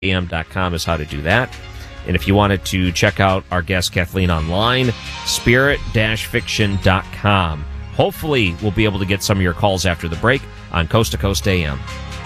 am.com is how to do that. And if you wanted to check out our guest Kathleen online, spirit-fiction.com. Hopefully, we'll be able to get some of your calls after the break on Coast to Coast AM.